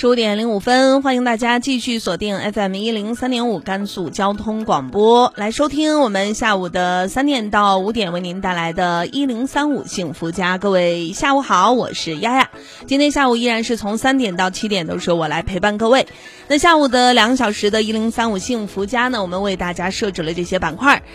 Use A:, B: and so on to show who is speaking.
A: 15:05，欢迎大家继续锁定 FM103.5 甘肃交通广播，来收听我们下午的3点到5点为您带来的1035幸福家。各位下午好，我是丫丫。今天下午依然是从3点到7点都是我来陪伴各位。那下午的2个小时的1035幸福家呢，我们为大家设置了这些板块。